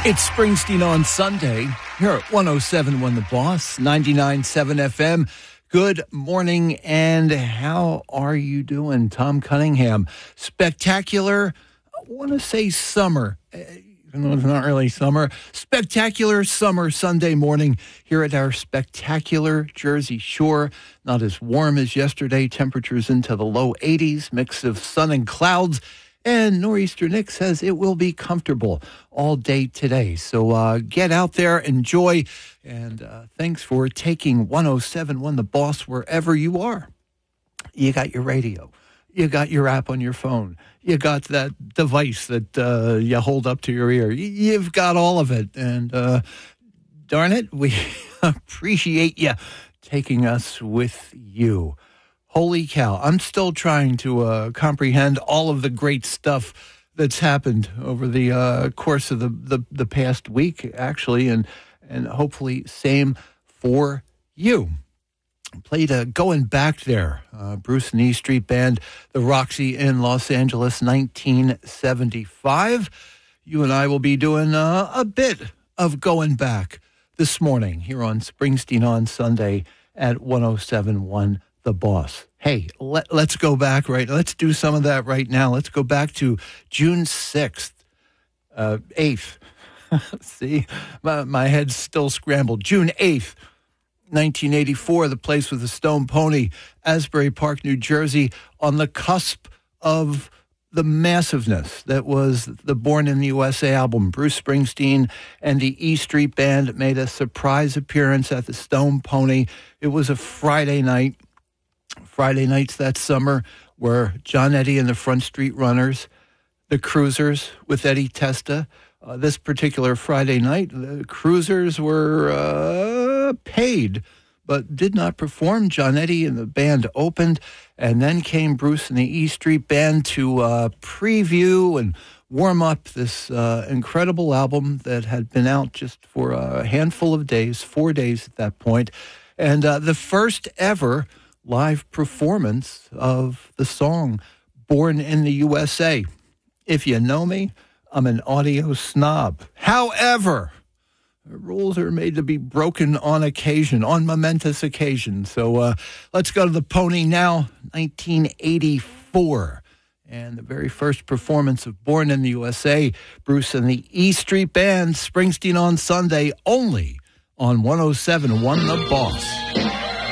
It's Springsteen on Sunday here at 107.1 The Boss, 99.7 FM. Good morning, and how are you doing? Tom Cunningham. Spectacular, I want to say summer, even though it's not really summer. Spectacular summer Sunday morning here at our spectacular Jersey Shore. Not as warm as yesterday. Temperatures into the low 80s, mix of sun and clouds. And Nor'easter Nick says it will be comfortable all day today. So get out there, enjoy, and thanks for taking 107.1 The Boss wherever you are. You got your radio. You got your app on your phone. You got that device that you hold up to your ear. You've got all of it. And darn it, we appreciate you taking us with you. Holy cow, I'm still trying to comprehend all of the great stuff that's happened over the course of the past week, actually, and hopefully same for you. Played Going Back There, Bruce and E Street Band, the Roxy in Los Angeles, 1975. You and I will be doing a bit of Going Back this morning here on Springsteen on Sunday at 107.1 The Boss. Hey, let's go back let's do some of that right now. Let's go back to June 6th, 8th. See, my head's still scrambled. June 8th, 1984, the place with the Stone Pony, Asbury Park, New Jersey, on the cusp of the massiveness that was the Born in the USA album. Bruce Springsteen and the E Street Band made a surprise appearance at the Stone Pony. It was a Friday night. Friday nights that summer were John Eddie and the Front Street Runners, the Cruisers with Eddie Testa. This particular Friday night, the Cruisers were paid but did not perform. John Eddie and the band opened, and then came Bruce and the E Street Band to preview and warm up this incredible album that had been out just for a handful of days, 4 days at that point, and the first ever live performance of the song Born in the USA. If you know me, I'm an audio snob. However, the rules are made to be broken on occasion, on momentous occasion. So let's go to the Pony now, 1984. And the very first performance of Born in the USA, Bruce and the E Street Band, Springsteen on Sunday, only on 107.1 The Boss.